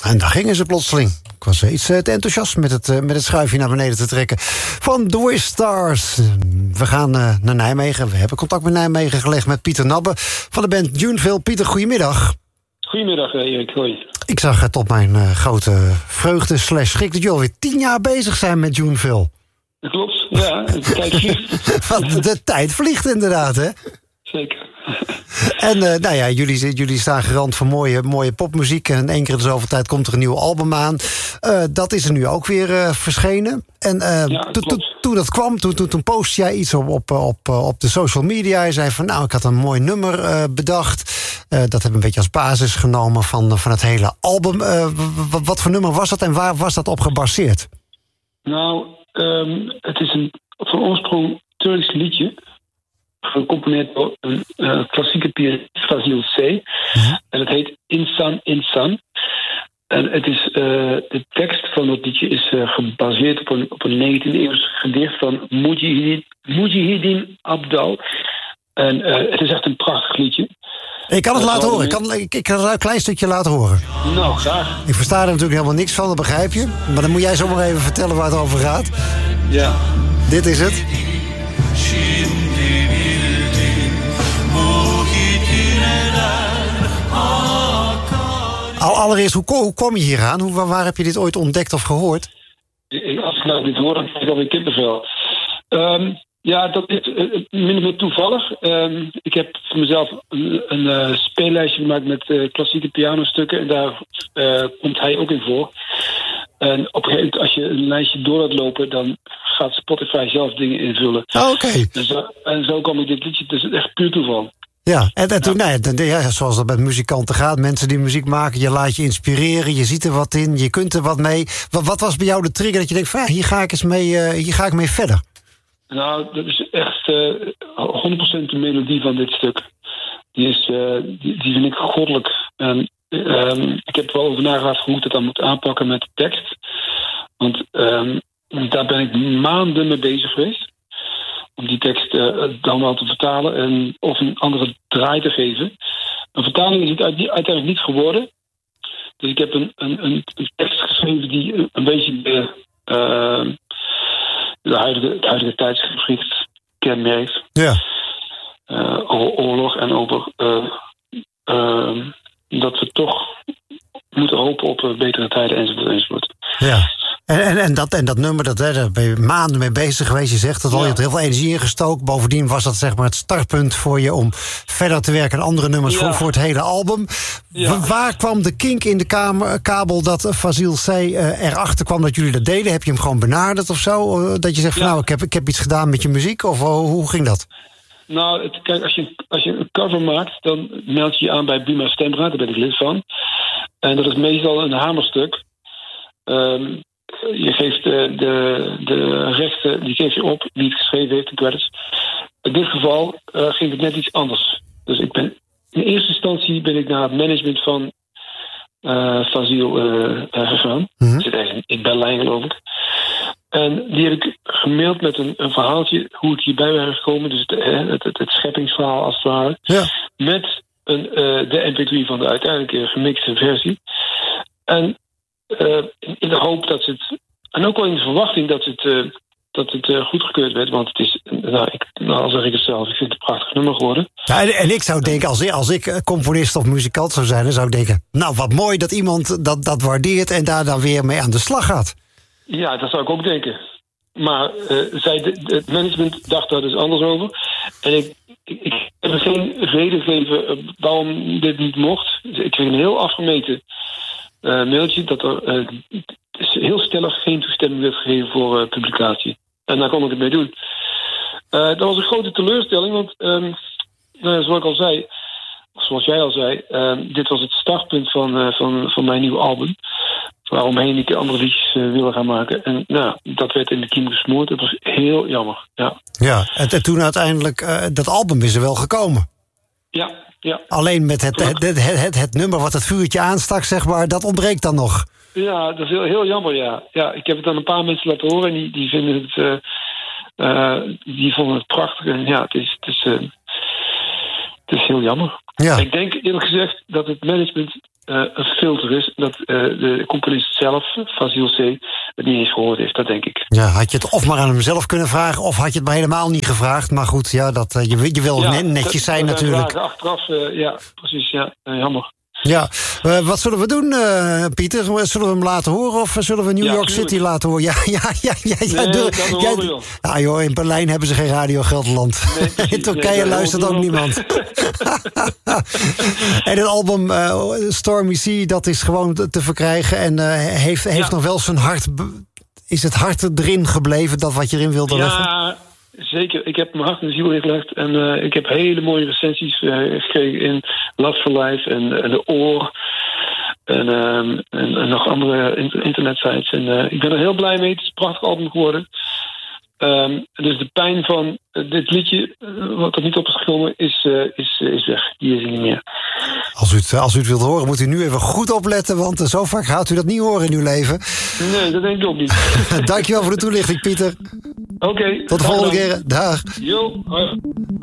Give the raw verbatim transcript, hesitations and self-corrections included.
En daar gingen ze plotseling. Ik was iets te enthousiast met het, met het schuifje naar beneden te trekken. Van The Wistars. We gaan uh, naar Nijmegen. We hebben contact met Nijmegen gelegd met Pieter Nabbe van de band Juneville. Pieter, goedemiddag. Goedemiddag, Erik. Hoi. Ik zag uh, tot mijn uh, grote vreugde slash schrik dat jullie alweer tien jaar bezig zijn met Juneville. Dat klopt, ja. De tijd vliegt. Want de tijd vliegt inderdaad, hè? Zeker. En uh, nou ja, jullie, jullie staan garant voor mooie, mooie popmuziek. En één keer in de zoveel tijd komt er een nieuw album aan. Uh, dat is er nu ook weer uh, verschenen. En uh, ja, to, to, toen dat kwam, toen, toen, toen postte jij iets op, op, op, op de social media. Je zei van, nou, ik had een mooi nummer uh, bedacht. Uh, dat heb ik een beetje als basis genomen van, van het hele album. Uh, w- wat voor nummer was dat en waar was dat op gebaseerd? Nou, um, het is een van oorsprong Turks liedje. Gecomponeerd door een uh, klassieke pianist, Fazil C. Uh-huh. En het heet Insan Insan. En het is, uh, de tekst van dat liedje is uh, gebaseerd op een, op een negentiende-eeuws gedicht van Mujahideen, Mujahideen Abdal. En uh, het is echt een prachtig liedje. Ik kan het laten horen. Ik kan, ik, ik kan het een klein stukje laten horen. Nou, graag. Ik versta er natuurlijk helemaal niks van, dat begrijp je. Maar dan moet jij zomaar even vertellen waar het over gaat. Ja. Dit is het. Al, allereerst, hoe, hoe kom je hier aan? Hoe, waar, waar heb je dit ooit ontdekt of gehoord? Als ik nou dit hoor, dan krijg ik alweer kippenvel. Um, ja, dat is uh, min of meer toevallig. Um, ik heb voor mezelf een, een uh, speellijstje gemaakt met uh, klassieke pianostukken. En daar uh, komt hij ook in voor. En op een gegeven moment, als je een lijstje door laat lopen, dan gaat Spotify zelf dingen invullen. Oh, oké. Okay. En zo, en zo kwam ik dit liedje, het is echt puur toeval. Ja, en, en toen, ja. Nee, ja, zoals dat met muzikanten gaat. Mensen die muziek maken, je laat je inspireren. Je ziet er wat in, je kunt er wat mee. Wat, wat was bij jou de trigger dat je denkt van, ja, hier ga ik eens mee, uh, hier ga ik mee verder? Nou, dat is echt uh, honderd procent de melodie van dit stuk. Die, is, uh, die, die vind ik goddelijk. En um, ik heb er wel over nagedacht hoe ik dat dan moet aanpakken met de tekst. Want um, daar ben ik maanden mee bezig geweest. Om die tekst uh, dan wel te vertalen en of een andere draai te geven. Een vertaling is het uiteindelijk niet geworden. Dus ik heb een, een, een tekst geschreven die een beetje de, uh, de huidige, het huidige tijdsgevricht kenmerkt. Ja. Uh, over oorlog en over uh, uh, dat we toch moeten hopen op betere tijden enzovoort enzovoort. Ja. En, en, en, dat, en dat nummer, dat, hè, daar ben je maanden mee bezig geweest. Je zegt dat al, je hebt heel veel energie ingestoken. Bovendien was dat zeg maar het startpunt voor je om verder te werken aan andere nummers ja. voor, voor het hele album. Ja. Waar kwam de kink in de kamer, kabel dat Fazil C. Uh, erachter kwam dat jullie dat deden? Heb je hem gewoon benaderd of zo? Uh, dat je zegt van ja. nou, ik heb, ik heb iets gedaan met je muziek? Of uh, hoe ging dat? Nou, het, kijk, als je, als je een cover maakt, dan meld je je aan bij Buma Stemra. Daar ben ik lid van. En dat is meestal een hamerstuk. Um, Je geeft de, de, de rechten, die geef je op, wie het geschreven heeft, de credits. In dit geval uh, ging het net iets anders. Dus ik ben, in eerste instantie ben ik naar het management van uh, Fazil uh, uh, gegaan. Mm-hmm. Dat zit ergens in Berlijn, geloof ik. En die heb ik gemaild met een, een verhaaltje, hoe ik hierbij ben gekomen. Dus het, het, het, het scheppingsverhaal als het ware. Ja. Met een, uh, de M P drie van de uiteindelijke gemixte versie. En Uh, in de hoop dat het... En ook wel in de verwachting dat het, uh, dat het uh, goedgekeurd werd. Want het is... Nou, ik, nou, al zeg ik het zelf. Ik vind het een prachtig nummer geworden. Ja, en, en ik zou denken, als ik, als ik componist of muzikant zou zijn... dan zou ik denken, nou, wat mooi dat iemand dat, dat waardeert... en daar dan weer mee aan de slag gaat. Ja, dat zou ik ook denken. Maar uh, zij, de, het management dacht daar dus anders over. En ik, ik, ik heb er geen reden gegeven uh, waarom dit niet mocht. Dus ik kreeg een heel afgemeten... Uh, mailtje dat er uh, heel stellig geen toestemming werd gegeven voor uh, publicatie. En daar kon ik het mee doen. Uh, dat was een grote teleurstelling, want um, nou, zoals ik al zei, zoals jij al zei, uh, dit was het startpunt van, uh, van, van mijn nieuwe album. Waaromheen ik andere liedjes uh, wilde gaan maken. En nou, dat werd in de kiem gesmoord. Dat was heel jammer. Ja, ja en, en toen uiteindelijk, uh, dat album is er wel gekomen. Ja. Ja. Alleen met het, het, het, het, het, het nummer wat het vuurtje aanstak, zeg maar, dat ontbreekt dan nog. Ja, dat is heel, heel jammer, ja. ja. Ik heb het aan een paar mensen laten horen en die, die vinden het, uh, uh, die vonden het prachtig. En ja, het is, het is, uh, het is heel jammer. Ja. Ik denk eerlijk gezegd dat het management uh, een filter is. Dat uh, de componist zelf, Fazil C, het niet eens gehoord heeft. Dat denk ik. Ja, had je het of maar aan hem zelf kunnen vragen, of had je het maar helemaal niet gevraagd. Maar goed, ja, dat, uh, je, je wil ja, netjes zijn dat, natuurlijk. Vragen achteraf, uh, ja, precies. Ja, uh, jammer. Ja, uh, wat zullen we doen, uh, Pieter? Zullen we hem laten horen of zullen we New ja, York tuurlijk. City laten horen? Ja, ja, ja, ja, ja, nee, doe, dat ja, horen, joh. Ja, joh, in Berlijn hebben ze geen Radio Gelderland. Nee, in Turkije nee, luistert ook niemand. En het album uh, Stormy Sea, dat is gewoon te, te verkrijgen en uh, heeft, heeft ja. nog wel zijn hart. Be- is het hart erin gebleven, dat wat je erin wilde ja. leggen? Zeker, ik heb mijn hart in de ziel ingelegd en uh, ik heb hele mooie recensies uh, gekregen in Last for Life en, en De Oor en, uh, en, en nog andere internetsites. En uh, ik ben er heel blij mee, het is een prachtig album geworden. Um, dus de pijn van uh, dit liedje, uh, wat er niet op is gekomen, is, uh, is, uh, is weg. Die is er niet meer. Als u, het, als u het wilt horen, moet u nu even goed opletten, want uh, zo vaak gaat u dat niet horen in uw leven. Nee, dat denk ik ook niet. Dankjewel voor de toelichting, Pieter. Oké. Okay, tot de volgende keer. Dag. Jo.